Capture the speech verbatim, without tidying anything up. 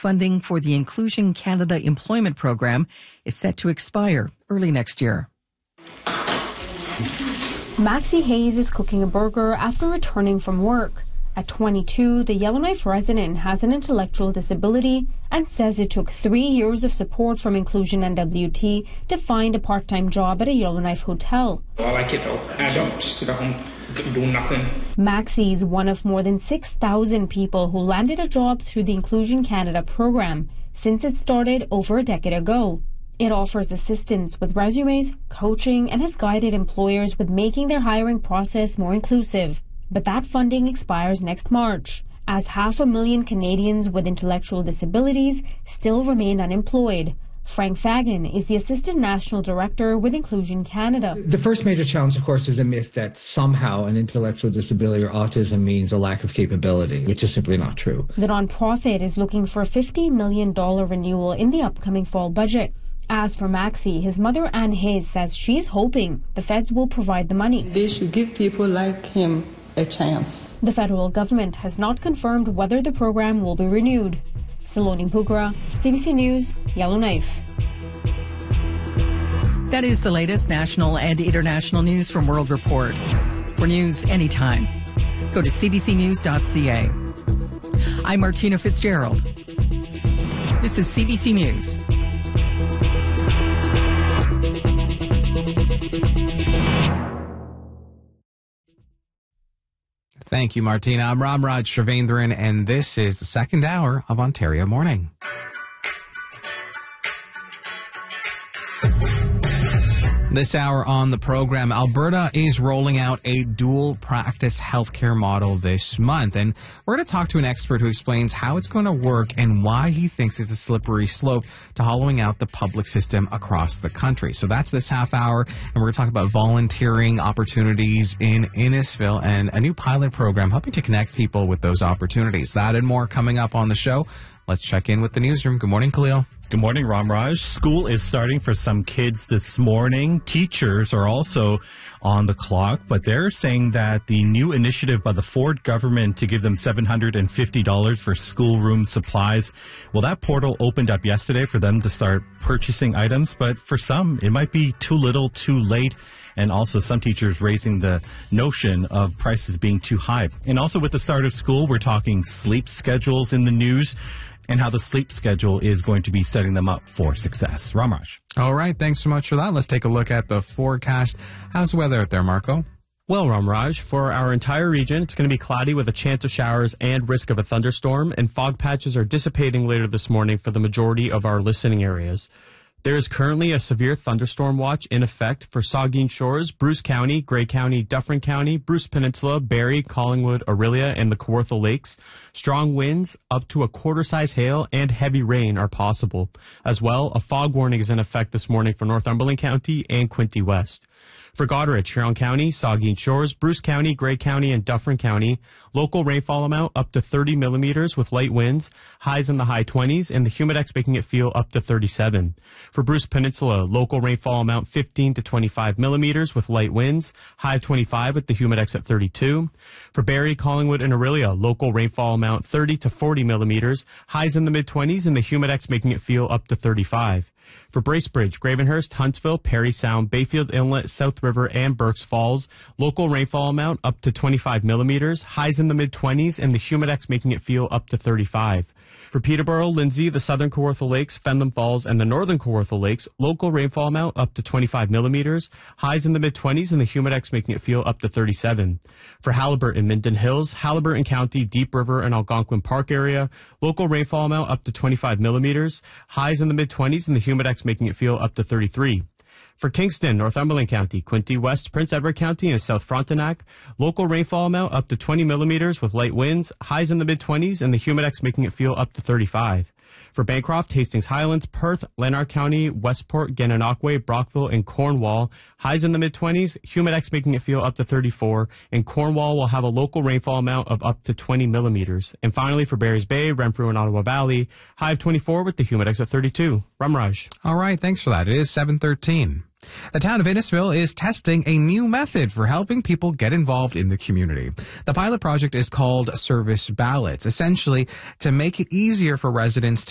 funding for the Inclusion Canada Employment Program is set to expire early next year. Maxie Hayes is cooking a burger after returning from work. At twenty-two, the Yellowknife resident has an intellectual disability and says it took three years of support from Inclusion N W T to find a part-time job at a Yellowknife hotel. I like it. I don't sit at home do nothing. Maxie is one of more than six thousand people who landed a job through the Inclusion Canada program since it started over a decade ago. It offers assistance with resumes, coaching, and has guided employers with making their hiring process more inclusive. But that funding expires next March, as half a million Canadians with intellectual disabilities still remain unemployed. Frank Fagan is the Assistant National Director with Inclusion Canada. The first major challenge, of course, is the myth that somehow an intellectual disability or autism means a lack of capability, which is simply not true. The nonprofit is looking for a fifty million dollars renewal in the upcoming fall budget. As for Maxie, his mother Anne Hayes says she's hoping the feds will provide the money. They should give people like him a chance. The federal government has not confirmed whether the program will be renewed. Saloni Pugra, C B C News, Yellowknife. That is the latest national and international news from World Report. For news anytime, go to c b c news dot c a. I'm Martina Fitzgerald. This is C B C News. Thank you, Martina. I'm Ramraj Sravendran, and this is the second hour of Ontario Morning. This hour on the program, Alberta is rolling out a dual practice healthcare model this month. And we're going to talk to an expert who explains how it's going to work and why he thinks it's a slippery slope to hollowing out the public system across the country. So that's this half hour. And we're going to talk about volunteering opportunities in Innisfil and a new pilot program helping to connect people with those opportunities. That and more coming up on the show. Let's check in with the newsroom. Good morning, Khalil. Good morning, Ramraj. School is starting for some kids this morning. Teachers are also on the clock, but they're saying that the new initiative by the Ford government to give them seven hundred fifty dollars for schoolroom supplies, well, that portal opened up yesterday for them to start purchasing items, but for some, it might be too little, too late. And also some teachers raising the notion of prices being too high. And also with the start of school, we're talking sleep schedules in the news and how the sleep schedule is going to be setting them up for success. Ramraj. All right. Thanks so much for that. Let's take a look at the forecast. How's the weather out there, Marco? Well, Ramraj, for our entire region, it's going to be cloudy with a chance of showers and risk of a thunderstorm, and fog patches are dissipating later this morning for the majority of our listening areas. There is currently a severe thunderstorm watch in effect for Saugeen Shores, Bruce County, Grey County, Dufferin County, Bruce Peninsula, Barrie, Collingwood, Orillia, and the Kawartha Lakes. Strong winds, up to a quarter-size hail, and heavy rain are possible. As well, a fog warning is in effect this morning for Northumberland County and Quinte West. For Goderich, Huron County, Saugeen Shores, Bruce County, Grey County, and Dufferin County, local rainfall amount up to thirty millimeters with light winds, highs in the high twenties, and the humidex making it feel up to thirty-seven. For Bruce Peninsula, local rainfall amount fifteen to twenty-five millimeters with light winds, high twenty-five with the humidex at thirty-two. For Barrie, Collingwood, and Orillia, local rainfall amount thirty to forty millimeters, highs in the mid-twenties, and the humidex making it feel up to thirty-five. For Bracebridge, Gravenhurst, Huntsville, Perry Sound, Bayfield Inlet, South River, and Berks Falls, local rainfall amount up to twenty-five millimeters, highs in the mid-twenties, and the humidex making it feel up to thirty-five. For Peterborough, Lindsay, the Southern Kawartha Lakes, Fenelon Falls, and the Northern Kawartha Lakes, local rainfall amount up to twenty-five millimeters, highs in the mid-twenties, and the humidex making it feel up to thirty-seven. For Haliburton, Minden Hills, Haliburton County, Deep River, and Algonquin Park area, local rainfall amount up to twenty-five millimeters, highs in the mid-twenties, and the humidex making it feel up to thirty-three. For Kingston, Northumberland County, Quinte West, Prince Edward County, and South Frontenac, local rainfall amount up to twenty millimeters with light winds, highs in the mid-twenties, and the humidex making it feel up to thirty-five. For Bancroft, Hastings Highlands, Perth, Lanark County, Westport, Gananoque, Brockville, and Cornwall, highs in the mid-twenties, humidex making it feel up to thirty-four, and Cornwall will have a local rainfall amount of up to twenty millimeters. And finally, for Barry's Bay, Renfrew, and Ottawa Valley, high of twenty-four with the humidex at thirty-two. Ramraj. All right, thanks for that. It is seven thirteen. The town of Innisfil is testing a new method for helping people get involved in the community. The pilot project is called Service Ballots, essentially to make it easier for residents